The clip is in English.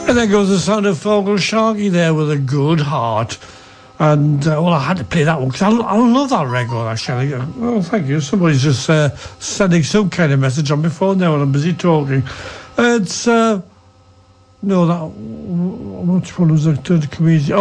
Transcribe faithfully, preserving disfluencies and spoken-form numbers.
And there goes the sound of Fogel Sharky there with a good heart. And, uh, well, I had to play that one because I, I love that record, actually. Oh, thank you. Somebody's just uh, sending some kind of message on my phone now and I'm busy talking. It's, uh, no, that, which one was the third comedian?